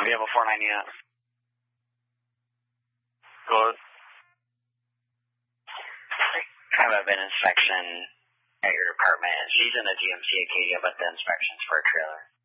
Vehicle 490 up. Good. Have an inspection at your department. She's in the GMC Acadia, but the inspection's for a trailer.